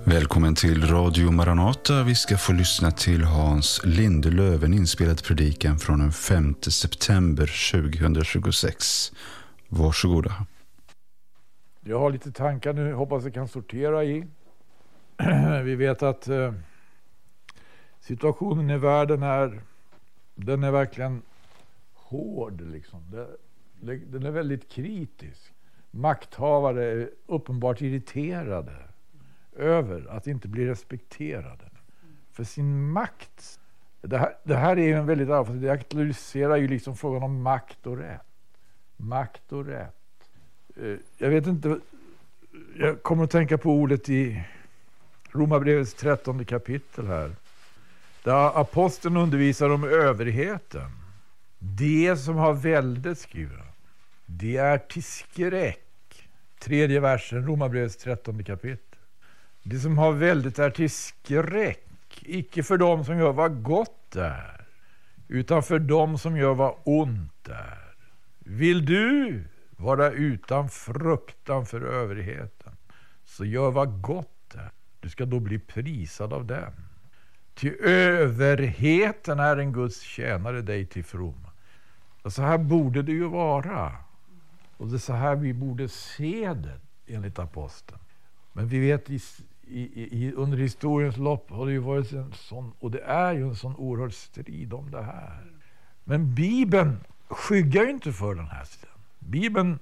Välkommen till Radio Maranata. Vi ska få lyssna till Hans Lindelöf, en inspelad predikan från den 5 september 2026. Varsågoda. Jag har lite tankar nu, hoppas jag kan sortera i. Vi vet att situationen i världen den är verkligen hård. Liksom. Den är väldigt kritisk. Makthavare är uppenbart irriterade över att inte bli respekterade för sin makt. Det här är ju en väldigt allvarligt. Det aktualiserar ju liksom frågan om makt och rätt. Makt och rätt. Jag vet inte, jag kommer att tänka på ordet i Romarbrevets 13 kapitel här. Där aposteln undervisar om överheten. Det som har väldet, skriver han, det är till skräck. 3:e versen, Romarbrevets 13 kapitel. Det som har väldet är till skräck, icke för dem som gör vad gott är, utan för dem som gör vad ont är. Vill du vara utan fruktan för överheten, så gör vad gott är. Du ska då bli prisad av den. Till överheten är en Guds tjänare dig till from. Och så här borde det ju vara. Och det är så här vi borde se det enligt aposteln. Men vi vet under historiens lopp har det ju varit en sån, och det är ju en sån oerhörd strid om det här. Men Bibeln skyggar ju inte för den här striden. Bibeln,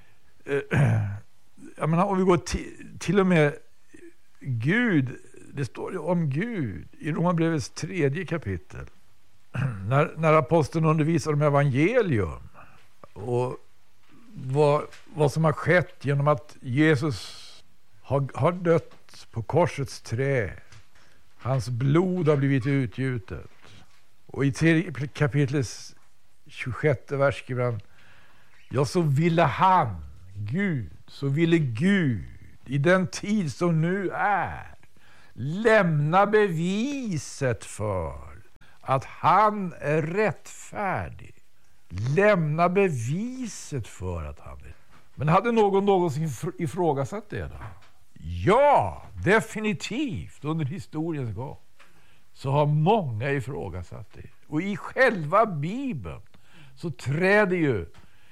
jag menar, om vi går till och med Gud, det står ju om Gud i Romarbrevets 3:e kapitel. När aposteln undervisar om evangelium och vad som har skett genom att Jesus har dött på korsets trä. Hans blod har blivit utgjutet. Och i 3 kapitlets 26 vers skriver han: ja, så ville Gud i den tid som nu är lämna beviset för att han är rättfärdig. Lämna beviset för att han är. Men hade någon någonsin ifrågasatt det då? Ja, definitivt. Under historiens gång så har många ifrågasatt det. Och i själva Bibeln så träder ju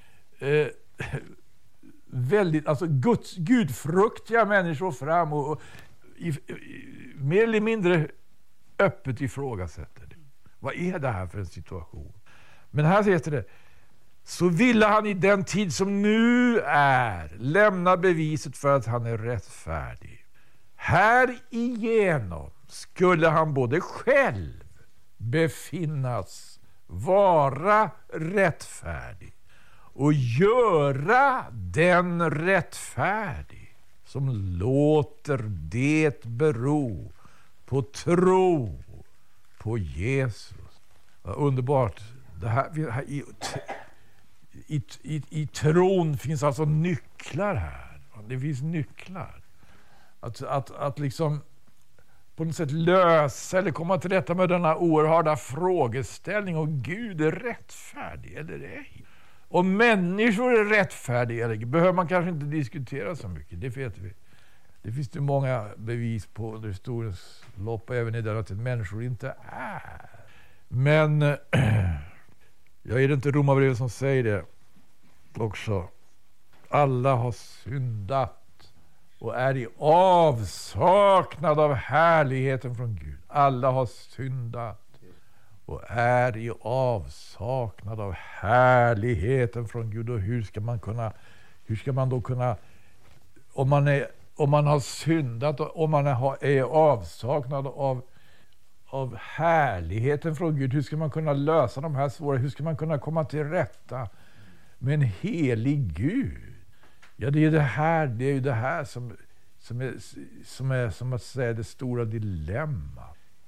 väldigt, alltså gudfruktiga människor fram och mer eller mindre öppet ifrågasätter det. Vad är det här för en situation? Men här heter det: så ville han i den tid som nu är lämna beviset för att han är rättfärdig. Här igenom skulle han både själv befinnas vara rättfärdig och göra den rättfärdig som låter det bero på tro på Jesus. Vad underbart. Det här i tron finns alltså nycklar här. Det finns nycklar. Att liksom på något sätt lösa eller komma till rätta med denna oerhörda frågeställning om Gud är rättfärdig eller ej. Om människor är rättfärdiga eller ej behöver man kanske inte diskutera så mycket. Det vet vi. Det finns det många bevis på under historiens lopp och även i det att människor inte är. Men jag är det inte Romarbrevet som säger det också? Alla har syndat och är i avsaknad av härligheten från Gud. Alla har syndat och är i avsaknad av härligheten från Gud. Och hur ska man då kunna, om man har syndat och om man är i avsaknad av härligheten från Gud, hur ska man kunna lösa de här svåra, hur ska man kunna komma till rätta med en helig Gud? Ja, det är ju det här som är som att säga det stora dilemma.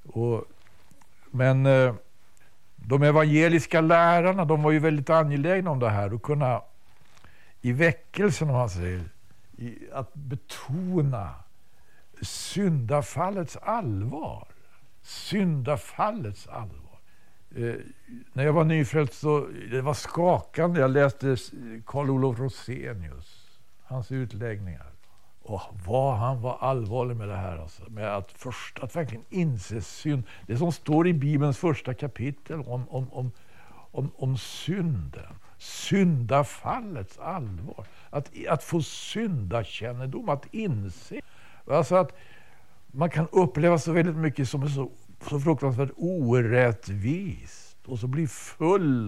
Men de evangeliska lärarna, de var ju väldigt angelägna om det här och kunna i väckelsen, om man säger, att betona syndafallets allvar. Syndafallets allvar. När jag var nyfrälst så det var skakande. Jag läste Carl Olof Rosenius, hans utläggningar. Och vad han var allvarlig med det här. Alltså, med att verkligen inse synd. Det som står i Bibelns första kapitel om synden. Syndafallets allvar. Att få syndakännedom, att inse. Alltså att man kan uppleva så väldigt mycket som är så fruktansvärt orättvist. Och så bli full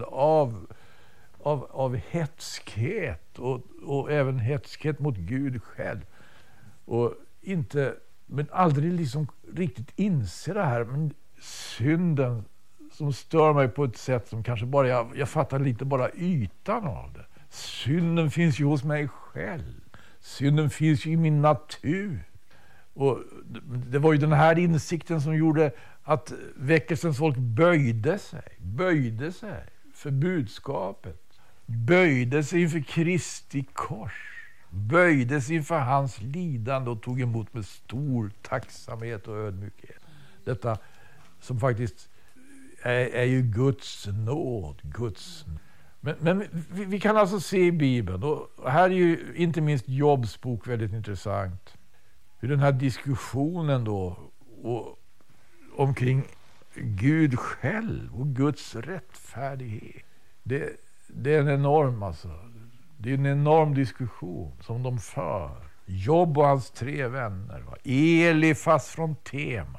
av hätskhet. Och även hätskhet mot Gud själv. Och men aldrig liksom riktigt inse det här. Men synden som stör mig på ett sätt som kanske bara, jag fattar lite bara ytan av det. Synden finns ju hos mig själv. Synden finns ju i min natur. Och det var ju den här insikten som gjorde att väckelsens folk böjde sig för budskapet. Böjde sig inför Kristi kors. Böjde sig inför hans lidande och tog emot med stor tacksamhet och ödmjukhet. Detta som faktiskt är ju Guds nåd. Men vi kan alltså se i Bibeln, och här är ju inte minst Jobs bok väldigt intressant, hur den här diskussionen då omkring Gud själv och Guds rättfärdighet. Det är en enorm det är en enorm diskussion som de för. Job och hans 3 vänner. Elifas från Teman.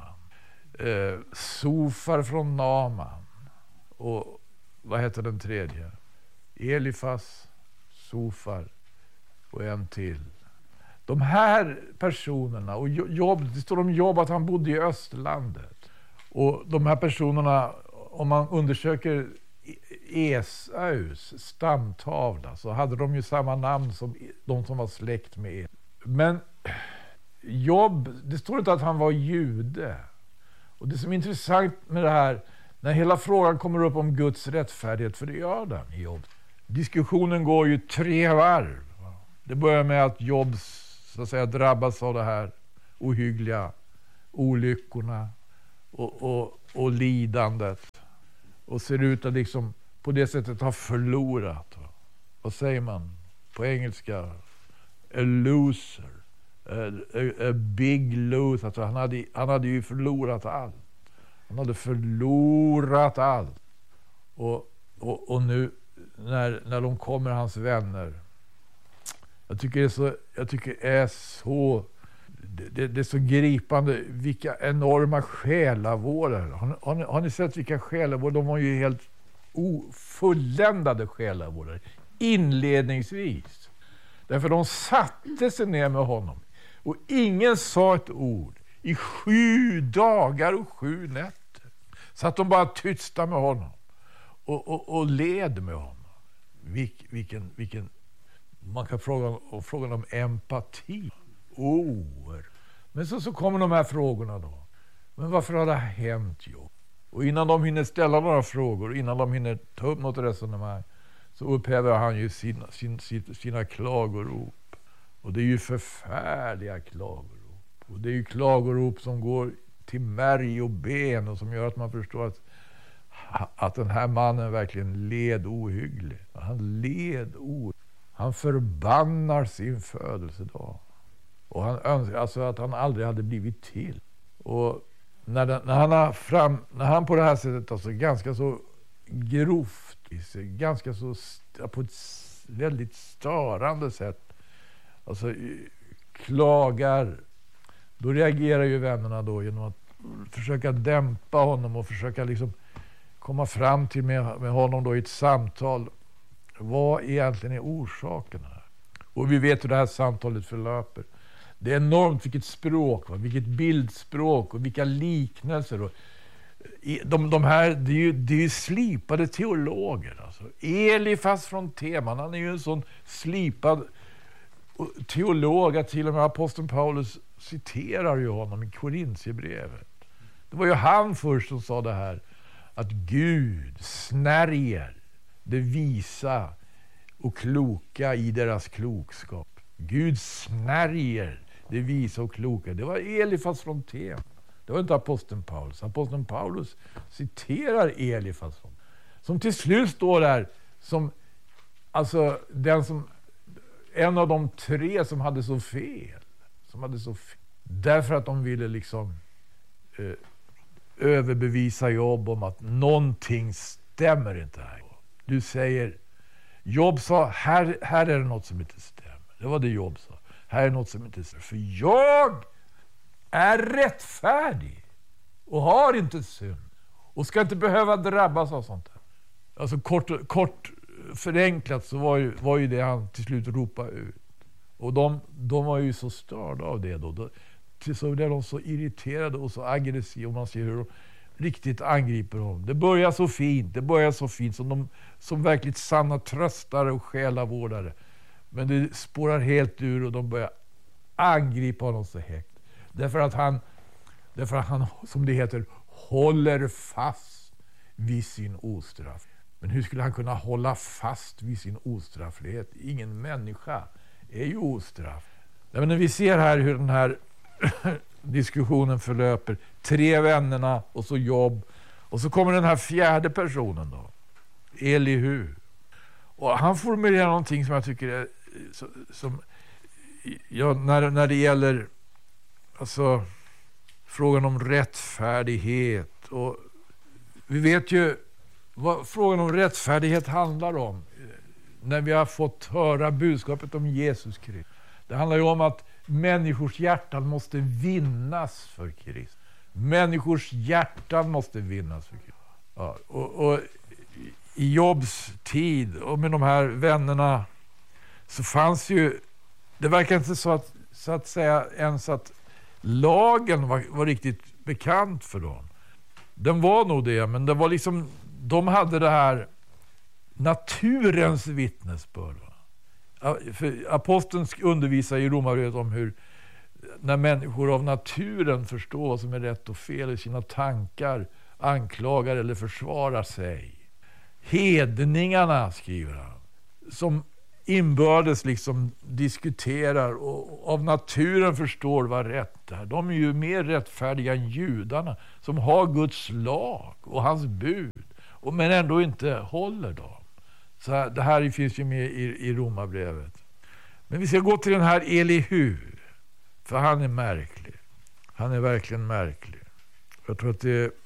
Sofar från Naman. Och vad heter den tredje? Elifas, Sofar och en till. De här personerna, och Job, det står om Job att han bodde i östlandet. Och de här personerna, om man undersöker Esaus stamtavla, så hade de ju samma namn som de som var släkt med. Men Job, det står inte att han var jude. Och det som är intressant med det här, när hela frågan kommer upp om Guds rättfärdighet, för det gör den i Job. Diskussionen går ju 3 varv. Det börjar med att Job så att säga drabbas av det här ohyggliga olyckorna och lidandet. Och ser ut att liksom på det sättet ha förlorat. Vad säger man på engelska? A loser. A big loser. Alltså han hade ju förlorat allt. Han hade förlorat allt. Och nu när de kommer, hans vänner. Jag tycker det är så gripande vilka enorma själavårdare. Har ni sett vilka själavårdare? De var ju helt fulländade själavårdare inledningsvis. Därför de satte sig ner med honom och ingen sa ett ord i 7 dagar och 7 nätter. Så att de bara tysta med honom och led med honom. Vilken man kan fråga om empati. Men så kommer de här frågorna då. Men varför har det hänt, Job? Och innan de hinner ställa några frågor, innan de hinner ta upp något resonemang, så upphäver han ju sina klagorop. Och det är ju förfärliga klagorop. Och det är ju klagorop som går till märg och ben och som gör att man förstår att den här mannen verkligen led ohyggligt. Han led ohyggligt. Han förbannar sin födelsedag. Och han önskar alltså att han aldrig hade blivit till. Och när han på det här sättet, alltså ganska så grovt, ganska så på ett väldigt störande sätt, alltså klagar, då reagerar ju vännerna då genom att försöka dämpa honom och försöka liksom komma fram till med honom då i ett samtal. Vad egentligen är orsaken här? Och vi vet hur det här samtalet förlöper. Det är enormt vilket språk, vilket bildspråk och vilka liknelser. Och de här, det är ju slipade teologer. Alltså. Elifas från Teman, han är ju en sån slipad teolog att till och med aposteln Paulus citerar ju honom i Korintierbrevet. Det var ju han först som sa det här, att Gud snärjer det visa och kloka i deras klokskap. Gud snärjer det visa och kloka. Det var Elifas från Teman. Det var inte aposteln Paulus. Aposteln Paulus citerar Elifas som till slut står där som alltså en av de 3 som hade så fel. som hade så därför att de ville liksom överbevisa Jobb om att någonting stämmer inte här. Du säger, Jobb sa, här är det något som inte stämmer. Det var det Jobb sa. Här är något som inte stämmer. För jag är rättfärdig och har inte synd och ska inte behöva drabbas av sånt här. Alltså kort förenklat så var ju det han till slut ropade ut. Och de var ju så störda av det då. Så blev de så irriterade och så aggressiva. Och man ser hur de riktigt angriper dem. Det börjar så fint. Som verkligt sanna tröstare och själavårdare. Men det spårar helt ur och de börjar angripa honom så högt. Därför att han, som det heter, håller fast vid sin ostraff. Men hur skulle han kunna hålla fast vid sin ostrafflighet? Ingen människa är ju ostraff. Men vi ser här hur den här diskussionen förlöper. 3 vännerna och så Jobb. Och så kommer den här 4:e personen då. Elihu. Och han formulerar någonting som jag tycker är när det gäller alltså frågan om rättfärdighet. Och vi vet ju vad frågan om rättfärdighet handlar om när vi har fått höra budskapet om Jesus Kristus. Det handlar ju om att människors hjärtan måste vinnas för Kristus. Människors hjärtan måste vinnas för Kristus. Ja, och i Jobbs tid och med de här vännerna så fanns ju, det verkar inte så att säga ens att lagen var riktigt bekant för dem. Den var nog det, men det var liksom, de hade det här naturens vittnesbörd. För aposteln undervisar i Romarbrevet om hur när människor av naturen förstår vad som är rätt och fel i sina tankar anklagar eller försvarar sig. Hedningarna, skriver han, som inbördes liksom diskuterar och av naturen förstår vad rätt är. De är ju mer rättfärdiga än judarna som har Guds lag och hans bud men ändå inte håller dem. Så det här finns ju med i Romarbrevet. Men vi ska gå till den här Elihu. För han är märklig. Han är verkligen märklig. Jag tror att det är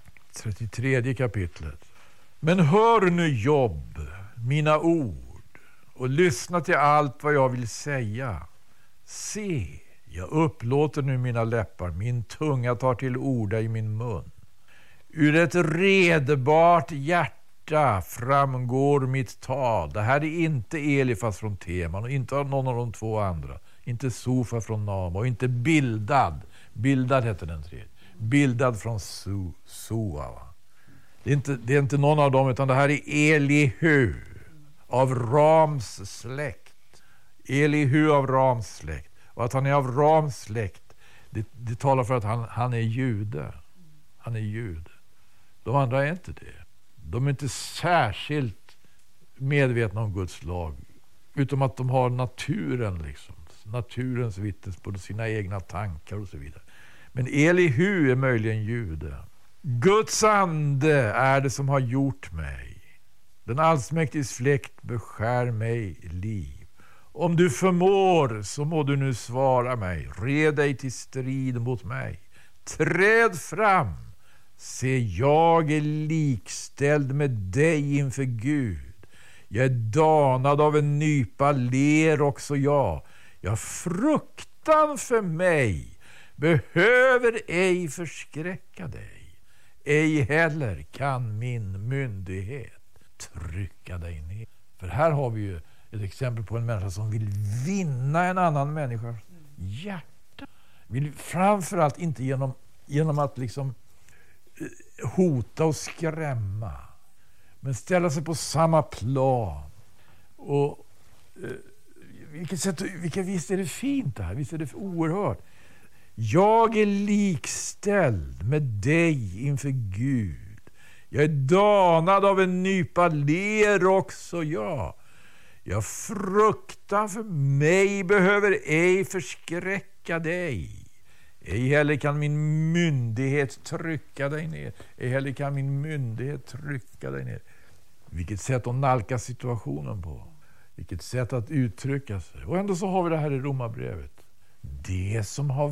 33 kapitlet. Men hör nu Jobb, mina ord, och lyssna till allt vad jag vill säga. Se, jag upplåter nu mina läppar, min tunga tar till orda i min mun. Ur ett redbart hjärta framgår mitt tal. Det här är inte Elifas från Teman och inte någon av de 2 andra. Inte Sofa från Nama och inte Bildad. Bildad heter den tredje. Bildad från Soa. Det är inte någon av dem, utan det här är Elihu av Rams släkt. Elihu av Rams släkt. Och att han är av Rams släkt, det talar för att han är jude. Han är jude. De andra är inte det. De är inte särskilt medvetna om Guds lag. Utom att de har naturen liksom. Naturens vittnesbörd, sina egna tankar och så vidare. Men Elihu är möjligen jude. Guds ande är det som har gjort mig. Den allsmäktiges fläkt beskär mig liv. Om du förmår så må du nu svara mig. Red dig till strid mot mig. Träd fram. Se, jag är likställd med dig inför Gud. Jag är danad av en nypa ler också jag. Jag fruktan för mig behöver ej förskräcka dig. Ej heller kan min myndighet trycka dig ner. För här har vi ju ett exempel på en människa som vill vinna en annan människas hjärta. Vill framförallt inte genom att liksom hota och skrämma. Men ställa sig på samma plan. Och visst är det fint det här. Visst är det oerhört. Jag är likställd med dig inför Gud. Jag är danad av en nypa ler också jag. Jag fruktar för mig behöver ej förskräcka dig. Ej heller kan min myndighet trycka dig ner. Ej heller kan min myndighet trycka dig ner. Vilket sätt att nalka situationen på. Vilket sätt att uttrycka sig. Och ändå så har vi det här i Romarbrevet. Det som har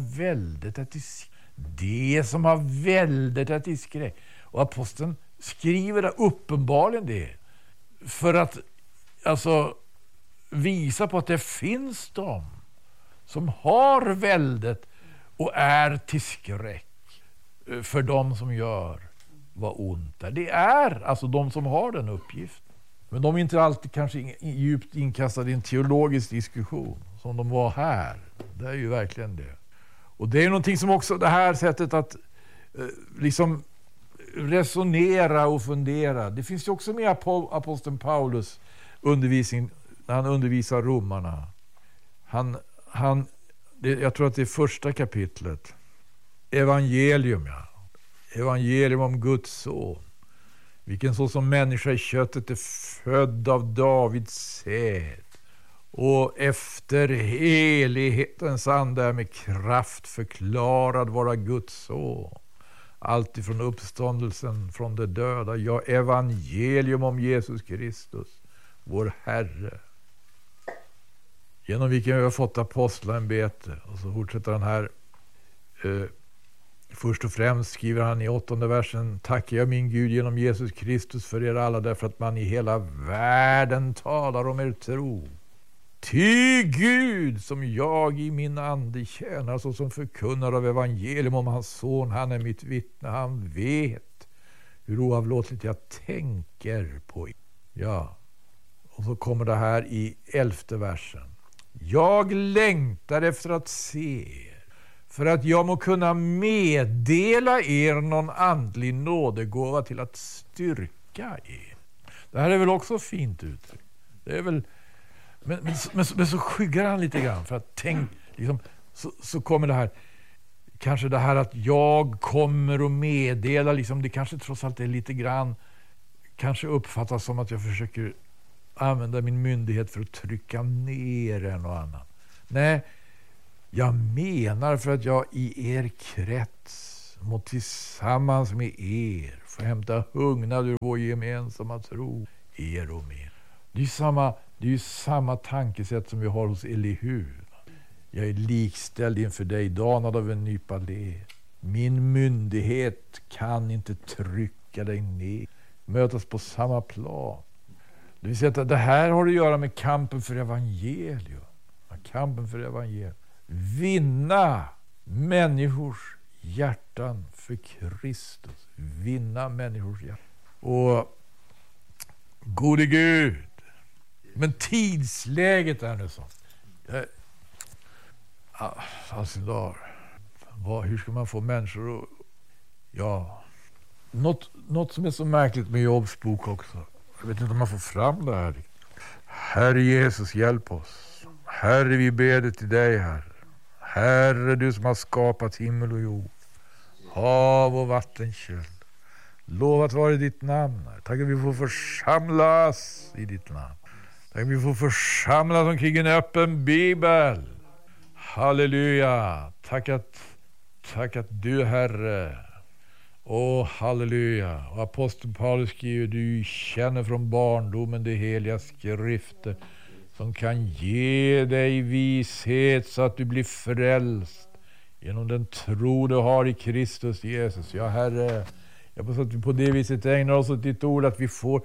väldet är till skräck. Och aposteln skriver det uppenbarligen det. För att alltså visa på att det finns de som har väldet och är till skräck för de som gör vad ont är. Det är alltså de som har den uppgiften. Men de är inte alltid kanske djupt inkastade i en teologisk diskussion som de var här. Det är ju verkligen det. Och det är någonting som också det här sättet att liksom resonera och fundera. Det finns ju också med aposteln Paulus undervisning när han undervisar romarna. Jag tror att det är första kapitlet. Evangelium om Guds son. Vilken så som människa i köttet är född av Davids säd. Och efter helighetens ande är med kraft förklarad vara Guds son. Allt ifrån uppståndelsen från de döda. Ja, evangelium om Jesus Kristus, vår Herre. Genom vilken vi har fått apostlaämbete. Och så fortsätter han här. Först och främst skriver han i 8:e versen: tackar jag min Gud genom Jesus Kristus för er alla, därför att man i hela världen talar om er tro. Ty Gud, som jag i min ande tjänar såsom förkunnare av evangelium om hans son, han är mitt vittne, han vet hur oavlåtligt jag tänker på er. Ja, och så kommer det här i 11:e versen. Jag längtar efter att se er, för att jag må kunna meddela er någon andlig nådegåva till att styrka er. Det här är väl också fint uttryck. Det är väl, men så skyggar han lite grann, för att tänk, liksom, så kommer det här, kanske det här att jag kommer att meddela, liksom, det kanske trots allt är lite grann, kanske uppfattas som att jag försöker använda min myndighet för att trycka ner en och annan. Nej, jag menar för att jag i er krets må tillsammans med er få hämta hugnad ur vår gemensamma tro, er och min. Det är ju samma tankesätt som vi har hos Elihu. Jag är likställd inför dig, danad av en nypa led. Min myndighet kan inte trycka dig ner. Mötas på samma plan. Det vill säga att det här har att göra med kampen för evangelium. Kampen för evangelium. Vinna människors hjärtan för Kristus. Vinna människors hjärtan. Och gode Gud. Men tidsläget är nu så. Alltså hur ska man få människor att... Ja. Något som är så märkligt med Jobs bok också. Jag vet inte om man får fram det här. Herre Jesus, hjälp oss. Herre, vi ber det till dig, Herre. Herre, du som har skapat himmel och jord. Hav och vattenkäll. Lovat vare ditt namn. Tack att vi får församlas i ditt namn. Tack att vi får församlas omkring en öppen bibel. Halleluja. Tack att du, Herre. Halleluja. Och aposteln Paulus skriver: du känner från barndomen det heliga skrifter som kan ge dig vishet så att du blir frälst genom den tro du har i Kristus Jesus. Ja, Herre, jag hoppas att vi på det viset ägnar oss åt ditt ord, att vi får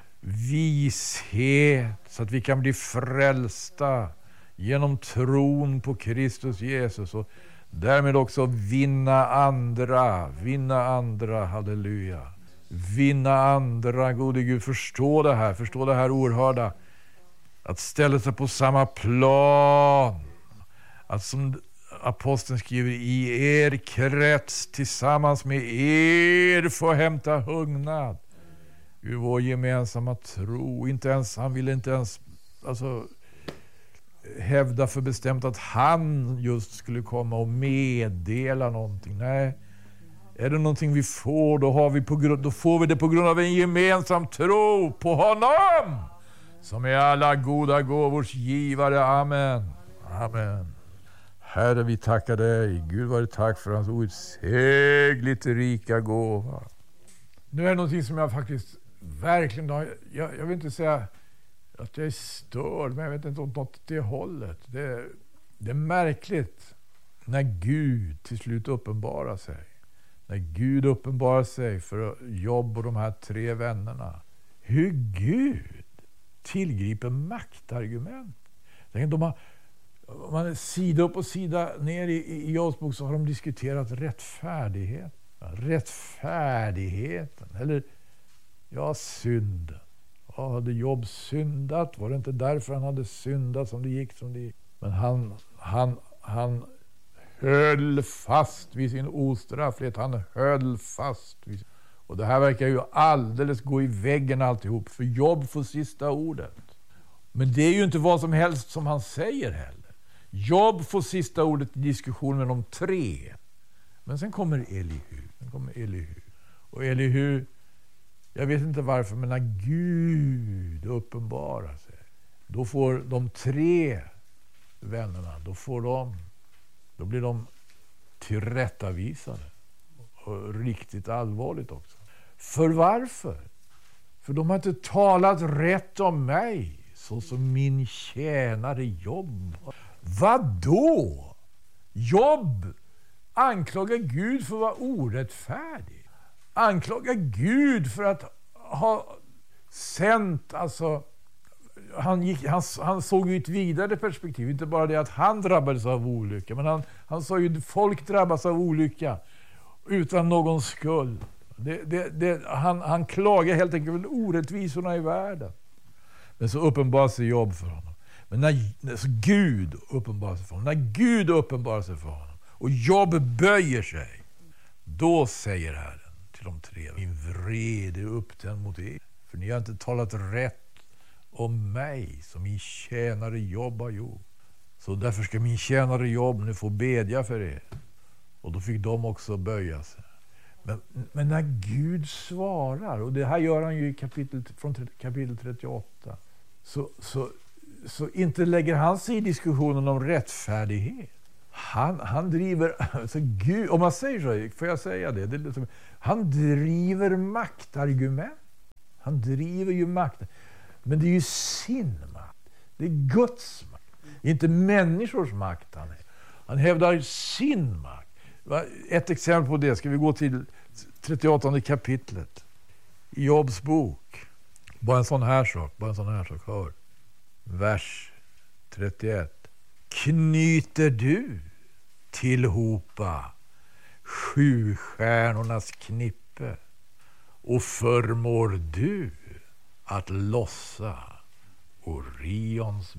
vishet så att vi kan bli frälsta genom tron på Kristus Jesus, och därmed också vinna andra, halleluja. Vinna andra, gode Gud, förstå det här oerhörda. Att ställa sig på samma plan. Att som aposteln skriver, i er krets tillsammans med er få hämta hugnad ur vår gemensamma tro. Han ville inte ens hävda för bestämt att han just skulle komma och meddela någonting. Nej, är det någonting vi får, då får vi det på grund av en gemensam tro på honom som är alla goda gåvors givare. Amen. Amen. Herre, vi tackar dig. Gud, var det tack för hans outsägligt rika gåva. Nu är det någonting som jag faktiskt verkligen har, jag vill inte säga att jag är störd, men jag vet inte om något åt det hållet. Det är märkligt när Gud till slut uppenbarar sig. När Gud uppenbarar sig för Jobb och de här 3 vännerna. Hur Gud tillgriper maktargument. Man sida upp och sida ner i Jobs bok så har de diskuterat rättfärdighet. Rättfärdigheten. Eller synden. Hade Jobb syndat? Var det inte därför han hade syndat som det gick som det gick? Men han höll fast vid sin ostrafflighet. Han höll fast vid... Och det här verkar ju alldeles gå i väggen alltihop. För Jobb får sista ordet. Men det är ju inte vad som helst som han säger heller. Jobb får sista ordet i diskussionen med de 3. Men sen kommer Elihu. Och Elihu, jag vet inte varför, men när Gud uppenbarar sig, då får de 3 vännerna, då blir de tillrättavisade. Och riktigt allvarligt också. För varför? För de har inte talat rätt om mig, så som min tjänare Jobb. Vadå? Jobb anklagar Gud för att vara orättfärdig. Anklagar Gud för att ha sänt, alltså han såg ju ett vidare perspektiv. Inte bara det att han drabbades av olycka, men han sa ju att folk drabbas av olycka utan någon skuld. Han klagar helt enkelt för orättvisorna i världen. Men så uppenbarar sig Jobb för honom. Men när Gud uppenbarar sig för honom, och Jobb böjer sig, då säger Herren till de 3: min vrede är upptänd mot er, för ni har inte talat rätt om mig som min tjänare Jobb har gjort. Så därför ska min tjänare Jobb nu få bedja för er. Och då fick de också böja sig. Men när Gud svarar, och det här gör han ju från kapitel 38, så inte lägger han sig i diskussionen om rättfärdighet. Han driver, alltså Gud, om man säger så, får jag säga det, han driver maktargument. Han driver ju makt. Men det är ju sin makt. Det är Guds makt. Det är inte människors makt han är. Han hävdar sin makt. Ett exempel på det ska vi gå till 38 kapitlet i Jobs bok. Bara en sån här sak, hör. Vers 31. Knyter du tillhopa 7 stjärnornas knippe och förmår du att lossa Orions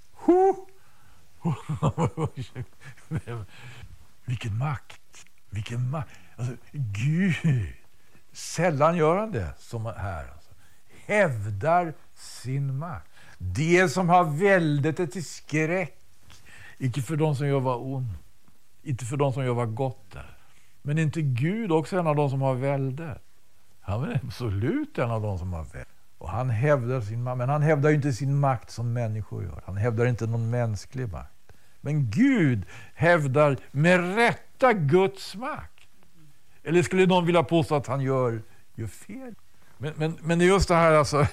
Vilken makt. Alltså, Gud, sällan gör han det som här. Alltså. Hävdar sin makt. Det som har väldet är till skräck. Inte för de som gör vad ont. Inte för de som gör vad gott där. Men inte Gud också en av de som har väldet? Han är absolut en av de som har väldet. Och han hävdar sin makt. Men han hävdar ju inte sin makt som människor gör. Han hävdar inte någon mänsklig makt. Men Gud hävdar med rätta Guds makt. Eller skulle någon vilja påstå att han gör fel? Men det är just det här alltså.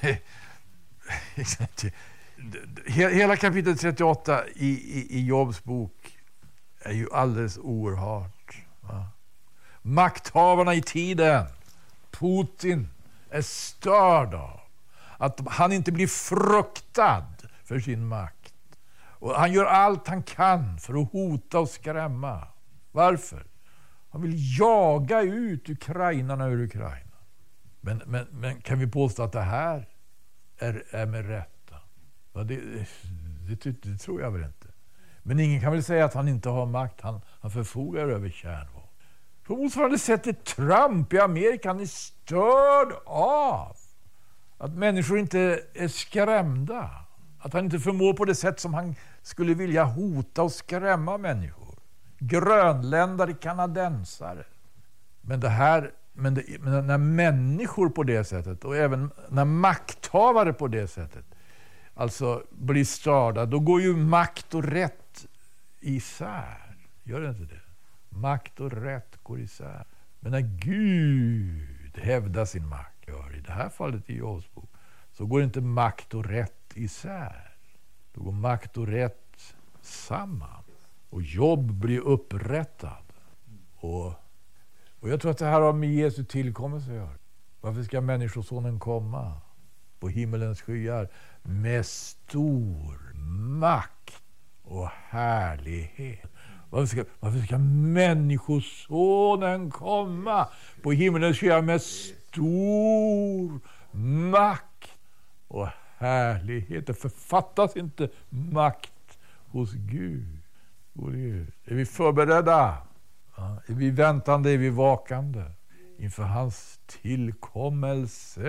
Hela kapitel 38 i Jobs bok är ju alldeles oerhört. Va? Makthavarna i tiden, Putin, är störd av att han inte blir fruktad för sin makt. Och han gör allt han kan för att hota och skrämma. Varför? Han vill jaga ut ukrainarna ur Ukraina. Men kan vi påstå att det här är med rätta? Ja, det tror jag väl inte. Men ingen kan väl säga att han inte har makt. Han förfogar över kärnvapen. På motsvarande sätt är Trump i Amerika, han är störd av att människor inte är skrämda. Att han inte förmår på det sätt som han skulle vilja hota och skrämma människor. Grönländare, kanadensare. Men när människor på det sättet, och även när makthavare på det sättet, alltså blir störda, då går ju makt och rätt isär. Gör det inte det? Makt och rätt går isär. Men när Gud hävdar sin makt, gör i det här fallet i Jobs bok, så går inte makt och rätt isär. Då går makt och rätt samman. Och Jobb blir upprättad. Och jag tror att det här har med Jesu tillkommelse att göra. Varför ska människosonen komma på himmelens skyar med stor makt och härlighet? Varför ska människosonen komma på himmelens skyar med stor makt och härlighet? Det författas inte makt hos Gud. Är vi förberedda? Är vi väntande? Är vi vakande inför hans tillkommelse?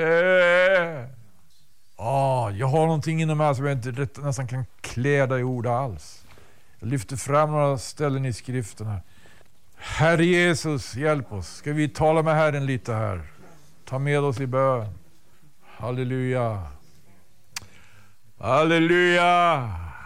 Jag har någonting inom här som jag inte nästan kan kläda i ord alls. Jag lyfter fram några ställen i skriften här. Herre Jesus, hjälp oss. Ska vi tala med Herren lite här? Ta med oss i bön. Halleluja. Halleluja.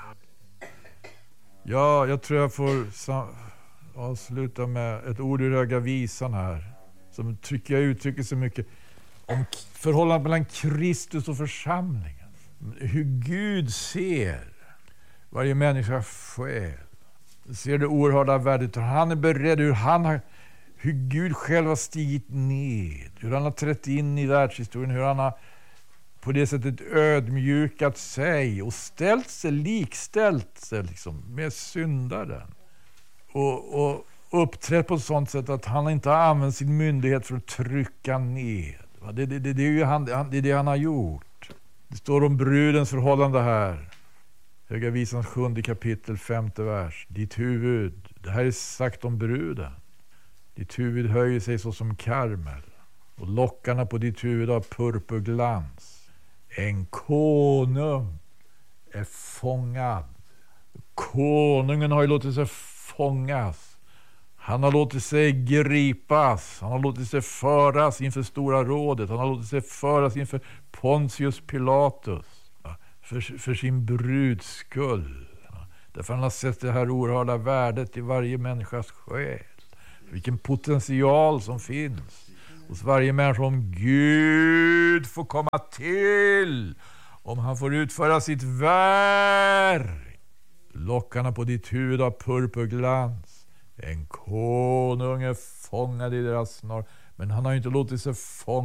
Ja, jag tror jag får avsluta med ett ord ur Höga visan här. Som uttrycker så mycket om förhållandet mellan Kristus och församlingen. Hur Gud ser varje människas själ. Ser det oerhörda värdet. Han är beredd, hur Gud själv har stigit ned. Hur han har trätt in i världshistorien. Hur han har på det sättet ödmjukat sig och likställt sig liksom, med syndaren. Och uppträtt på ett sånt sätt att han inte har använt sin myndighet för att trycka ned. Det är det han har gjort. Det står om brudens förhållande här. Höga visans 7 kapitel 5:e vers. Ditt huvud, det här är sagt om bruden. Ditt huvud höjer sig så som karmel. Och lockarna på ditt huvud har purpurglans. En konung är fångad. Konungen har ju låtit sig fångas. Han har låtit sig gripas. Han har låtit sig föras inför Stora rådet. Han har låtit sig föras inför Pontius Pilatus. För sin bruds skull. Därför han har sett det här oerhörda värdet i varje människas själ. Vilken potential som finns hos varje människa om Gud får komma till. Om han får utföra sitt verk. Lockarna på ditt huvud har purpurglans. En konung är fångad i deras snår. Men han har inte låtit sig fånga.